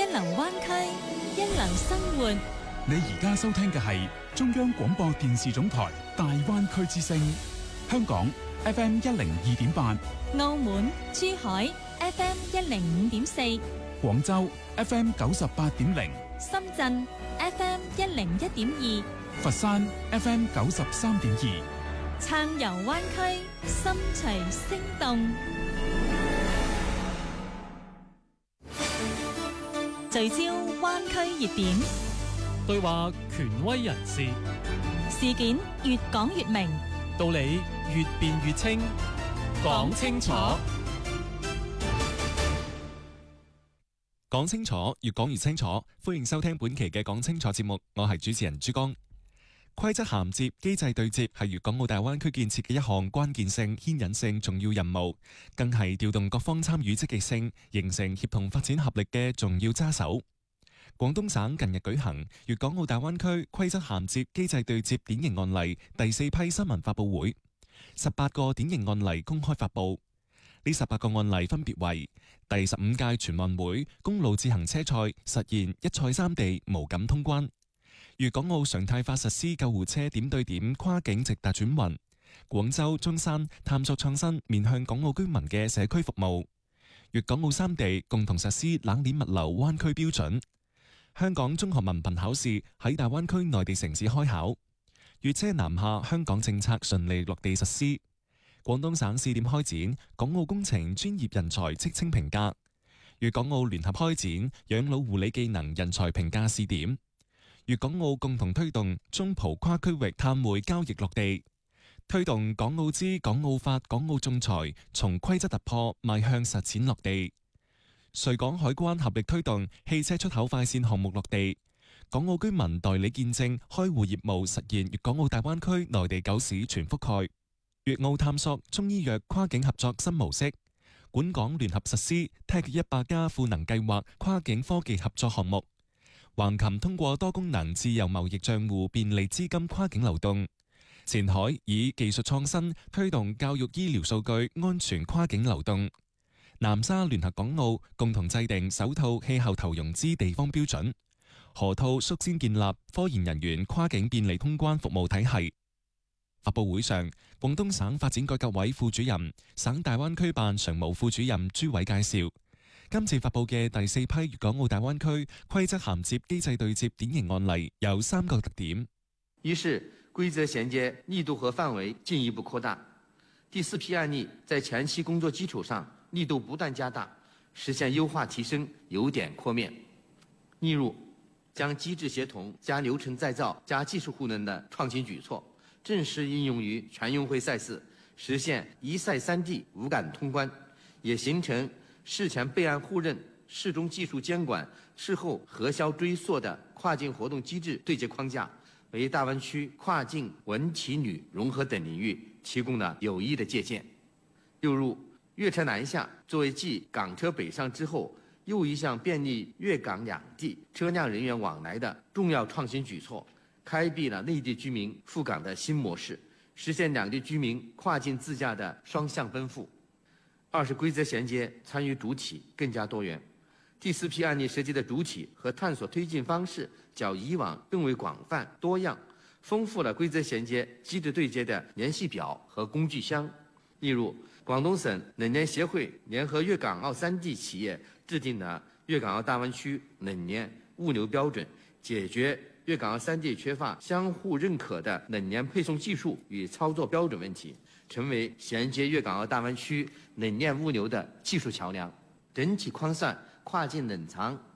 流灣區，一流生活。 你而家收聽嘅係中央廣播電視總台大灣區之聲，香港 FM 102.8， 澳門、珠海 FM 105.4， 廣州 FM 98.0， 深圳 FM 101.2， 佛山 FM 93.2， 暢遊灣區，心隨聲動。聚焦灣區熱點， 對話權威人士， 事件越講越明， 道理越辯越清，講清楚， 講清楚，越講越清楚。歡迎收聽本期嘅講清楚節目，我係主持人朱江。規則銜接、機制對接係粵港澳大灣區建設嘅一項關鍵性、牽引性重要任務，更係調動各方參與積極性、形成協同發展合力嘅重要揸手。廣東省近日舉行粵港澳大灣區規則銜接、機制對接典型案例第4批新聞發佈會，18個典型案例公開發佈。呢18個案例分別為第15屆全運會公路自行車賽實現一賽三地無感通關，粵港澳常態化實施救護車點對點跨境直達轉運，廣州、中山探索創新面向港澳居民嘅社區服務，粵港澳三地共同實施冷鏈物流灣區標準，香港中學文憑考試喺大灣區內地城市開考，粵車南下香港政策順利落地實施，廣東省試點開展港澳工程專業人才職稱評價，粵港澳聯合開展養老護理技能人才評價試點，粵港澳共同推動中葡跨區域碳匯交易落地，推動港澳資、港澳法、港澳仲裁從規則突破邁向實踐落地，穗港海關合力推動汽車出口快線項目落地，港澳居民代理見證開戶業務實現粵港澳大灣區內地9市全覆蓋，粵澳探索中醫藥跨境合作新模式，本港聯合實施 Tech100+ 賦能計劃跨境科技合作項目，橫琴通過多功能自由貿易帳戶便利資金跨境流動，前海以技術創新推動教育醫療數據安全跨境流動，南沙聯合港澳共同制定首套氣候投融資地方標準，河套率先建立科研人員跨境便利通關服務體系。發佈會上，廣東省發展改革委副主任、省大灣區辦常務副主任朱偉介紹，今次發佈嘅第4批粵港澳大灣區規則銜接機制對接典型案例有3個特點： 一是規則銜接力度和範圍進一步擴大；第4批案例在前期工作基礎上力度不斷加大，實現優化提升由點擴面。例如，將機制協同加流程再造加技術互能的創新舉措正式應用於全運會賽事，實現一賽三地無感通關，也形成事前備案互認、事中技術監管、事後核銷追溯的跨境活動機制對接框架，為大灣區跨境文體旅融合等領域提供了有益的借鑑。又如粵車南下作為繼港車北上之後又一項便利粵港兩地車輛人員往來的重要創新舉措，開闢了內地居民赴港的新模式，實現兩地居民跨境自駕的雙向奔赴。二是規則銜接參與主體更加多元，第4批案例涉及的主體和探索推進方式較以往更為廣泛多樣，豐富了規則銜接機制對接的聯繫表和工具箱。例如，廣東省冷鏈協會聯合粵港澳3地企業制定了粵港澳大灣區冷鏈物流標準，解決粵港澳3地缺乏相互認可的冷鏈配送技術與操作標準問題，成為銜接粵港澳大灣區冷鏈物流的技術橋樑。整體框算跨境冷藏